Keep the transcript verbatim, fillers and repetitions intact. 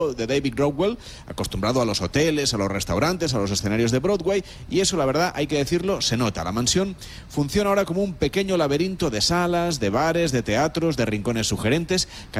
de David Rowell, acostumbrado a los hoteles, a los restaurantes, a los escenarios de Broadway, y eso, la verdad, hay que decirlo, se nota. La mansión funciona ahora como un pequeño laberinto de salas, de bares, de teatros, de rincones sugerentes.